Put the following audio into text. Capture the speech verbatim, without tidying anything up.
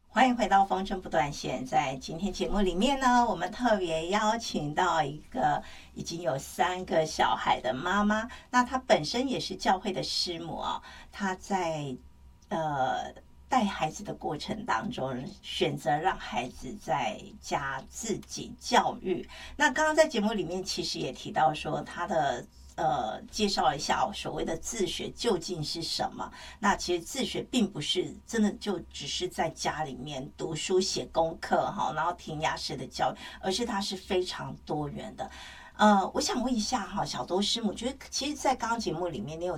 欢迎回到风筝不断线。在今天节目里面呢，我们特别邀请到一个已经有三个小孩的妈妈，那她本身也是教会的师母哦。她在呃带孩子的过程当中，选择让孩子在家自己教育。那刚刚在节目里面其实也提到说，她的呃，介绍一下哦，所谓的自学究竟是什么？那其实自学并不是真的就只是在家里面读书写功课哈，然后填鸭式的教育，而是它是非常多元的。呃，我想问一下哈，小多师母，觉得其实，在刚刚节目里面，你有